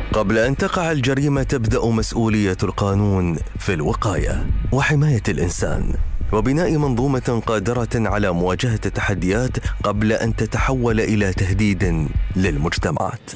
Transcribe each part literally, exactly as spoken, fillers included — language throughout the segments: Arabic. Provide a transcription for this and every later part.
قبل أن تقع الجريمة تبدأ مسؤولية القانون في الوقاية وحماية الإنسان وبناء منظومة قادرة على مواجهة التحديات قبل أن تتحول إلى تهديد للمجتمعات.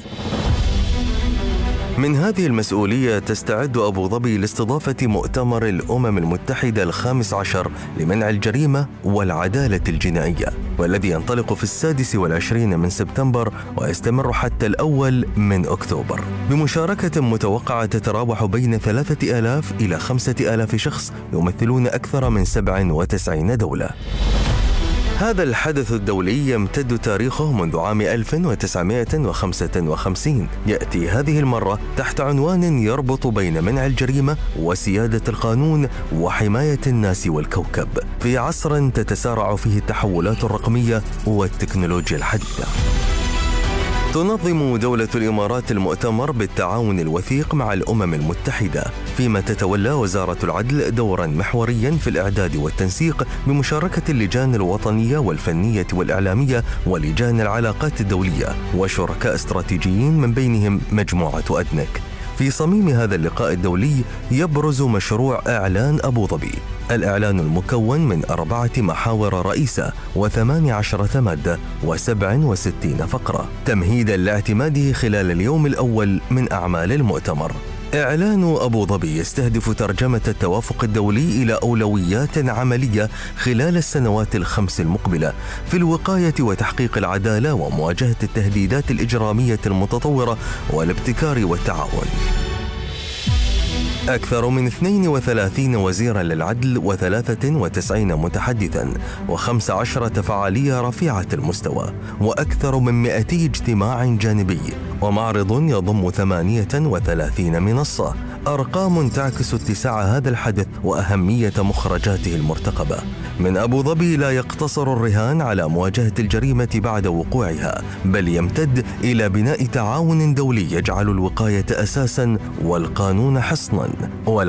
من هذه المسؤولية تستعد أبو ظبي لاستضافة مؤتمر الأمم المتحدة الخامس عشر لمنع الجريمة والعدالة الجنائية، والذي ينطلق في السادس والعشرين من سبتمبر ويستمر حتى الأول من أكتوبر، بمشاركة متوقعة تتراوح بين ثلاثة آلاف إلى خمسة آلاف شخص يمثلون أكثر من سبع وتسعين دولة. هذا الحدث الدولي يمتد تاريخه منذ عام ألف وتسعمائة وخمسة وخمسين. يأتي هذه المرة تحت عنوان يربط بين منع الجريمة وسيادة القانون وحماية الناس والكوكب في عصر تتسارع فيه التحولات الرقمية والتكنولوجيا الحديثة. تنظم دولة الإمارات المؤتمر بالتعاون الوثيق مع الأمم المتحدة، فيما تتولى وزارة العدل دورا محوريا في الإعداد والتنسيق بمشاركة اللجان الوطنية والفنية والإعلامية ولجان العلاقات الدولية وشركاء استراتيجيين من بينهم مجموعة أدنك. في صميم هذا اللقاء الدولي يبرز مشروع إعلان أبو ظبي، الإعلان المكون من أربعة محاور رئيسة وثمان عشرة مادة وسبع وستين فقرة، تمهيدا لاعتماده خلال اليوم الأول من أعمال المؤتمر. إعلان أبو ظبي يستهدف ترجمة التوافق الدولي إلى أولويات عملية خلال السنوات الخمس المقبلة في الوقاية وتحقيق العدالة ومواجهة التهديدات الإجرامية المتطورة والابتكار والتعاون. أكثر من اثنين وثلاثين وزيراً للعدل وثلاثة وتسعين متحدثاً وخمس عشرة فعالية رفيعة المستوى وأكثر من مئتي اجتماع جانبي ومعرض يضم ثمانية وثلاثين منصة، أرقام تعكس اتساع هذا الحدث وأهمية مخرجاته المرتقبة. من أبو ظبي لا يقتصر الرهان على مواجهة الجريمة بعد وقوعها، بل يمتد إلى بناء تعاون دولي يجعل الوقاية أساساً والقانون حصناً.